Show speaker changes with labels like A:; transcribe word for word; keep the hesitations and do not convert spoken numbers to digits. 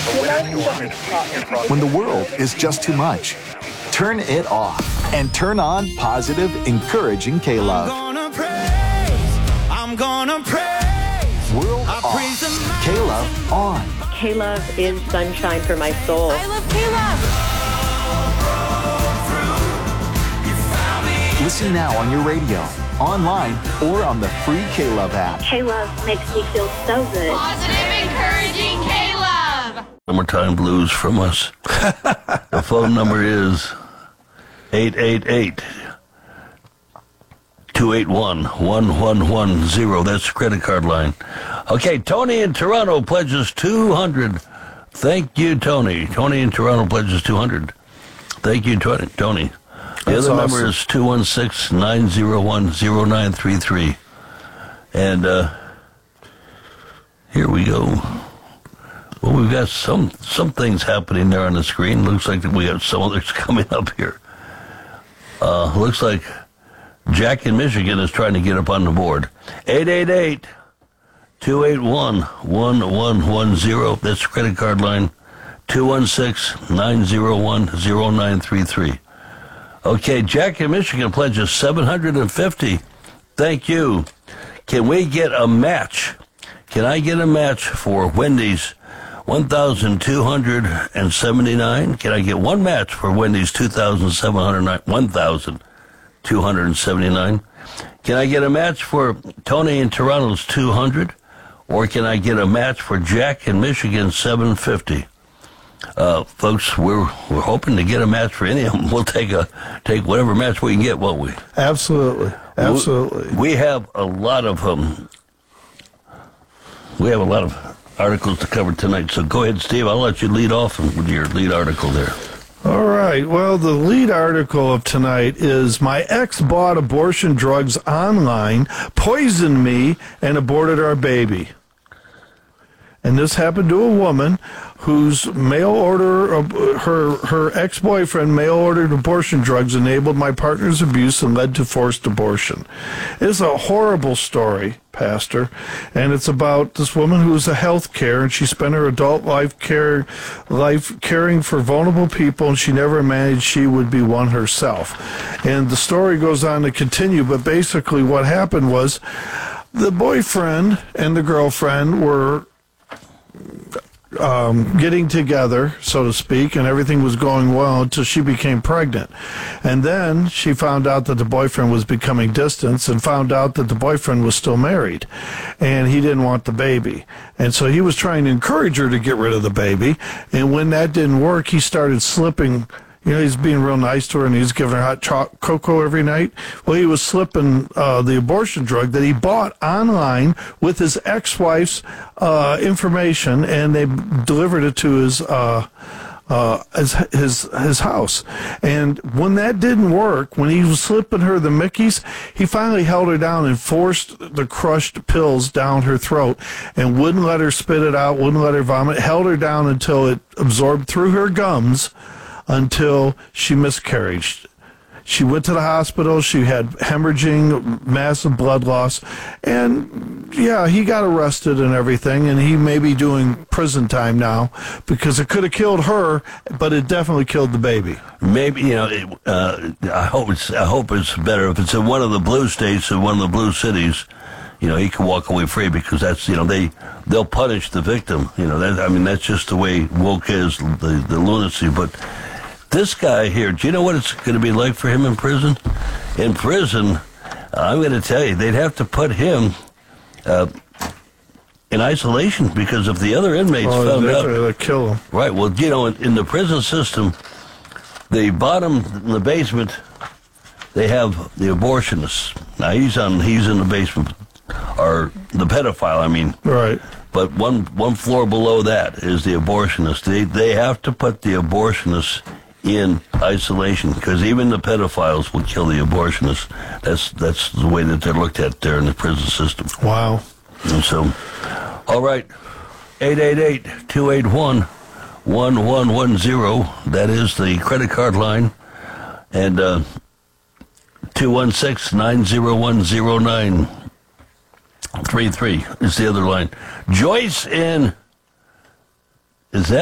A: When the world is just too much, turn it off and turn on positive, encouraging K-Love.
B: I'm gonna praise, I'm gonna praise.
A: World
B: I
A: off,
B: praise the
A: K-Love on.
C: K-Love is sunshine for my soul.
D: I love K-Love.
A: Listen now on your radio, online, or on the free K-Love app.
C: K-Love makes me feel so good.
D: Positive, encouraging K-Love.
E: Summertime blues from us. The phone number is eight eight eight, two eight one, one one one zero. That's the credit card line. Okay, Tony in Toronto pledges two hundred. Thank you, Tony. Tony in Toronto pledges two hundred. Thank you, Tony. Tony. The
F: That's
E: other
F: awesome.
E: number is two one six, nine zero one, zero nine three three. And uh, here we go. Well, we've got some some things happening there on the screen. Looks like we have some others coming up here. Uh, looks like Jack in Michigan is trying to get up on the board. eight eight eight, two eight one, one one one zero. That's the credit card line. two one six, nine zero one, zero nine three three. Okay, Jack in Michigan pledges seven hundred fifty. Thank you. Can we get a match? Can I get a match for Wendy's one thousand two hundred seventy-nine? Can I get one match for Wendy's two thousand seven hundred nine? one thousand two hundred seventy-nine. Can I get a match for Tony in Toronto's two hundred? Or can I get a match for Jack in Michigan seven fifty? Uh, folks, we're we're hoping to get a match for any of them. We'll take a take whatever match we can get, won't we?
F: Absolutely, absolutely.
E: We, we have a lot of um, we have a lot of articles to cover tonight. So go ahead, Steve. I'll let you lead off with your lead article there.
F: All right. Well, the lead article of tonight is my ex bought abortion drugs online, poisoned me, and aborted our baby. And this happened to a woman whose mail order, her her ex-boyfriend mail-ordered abortion drugs enabled my partner's abuse and led to forced abortion. It's a horrible story, Pastor, and it's about this woman who's a health care, and she spent her adult life care, life caring for vulnerable people, and she never imagined she would be one herself. And the story goes on to continue, but basically what happened was the boyfriend and the girlfriend were Um, getting together, so to speak, and everything was going well until she became pregnant. And then she found out that the boyfriend was becoming distant and found out that the boyfriend was still married and he didn't want the baby. And so he was trying to encourage her to get rid of the baby. And when that didn't work, he started slipping. You know, he's being real nice to her, and he's giving her hot cho- cocoa every night. Well, he was slipping uh, the abortion drug that he bought online with his ex-wife's uh, information, and they delivered it to his, uh, uh, his his his house. And when that didn't work, when he was slipping her the Mickeys, he finally held her down and forced the crushed pills down her throat and wouldn't let her spit it out, wouldn't let her vomit, held her down until it absorbed through her gums, until she miscarried. She went to the hospital. She had hemorrhaging, massive blood loss. And, yeah, he got arrested and everything, and he may be doing prison time now because it could have killed her, but it definitely killed the baby.
E: Maybe, you know, it, uh, I hope it's I hope it's better if it's in one of the blue states, in one of the blue cities. You know, he can walk away free because that's, you know, they, they'll punish the victim. You know, that, I mean, that's just the way woke is, the, the lunacy. But this guy here, do you know what it's going to be like for him in prison? In prison, I'm going to tell you, they'd have to put him uh, in isolation because if the other inmates
F: oh,
E: found
F: they'd,
E: out.
F: They'd kill him.
E: Right, well, you know, in, in the prison system, the bottom, in the basement, they have the abortionists. Now, he's on, he's in the basement. Or the pedophile, I mean.
F: Right.
E: But one one floor below that is the abortionist. They they have to put the abortionists in isolation because even the pedophiles will kill the abortionists. That's that's the way that they're looked at there in the prison system.
F: Wow.
E: And so, all right, eight eight eight, two eight one, one one one zero. That is the credit card line. And uh, two one six, nine zero one, zero nine three three is the other line. Joyce in, is that?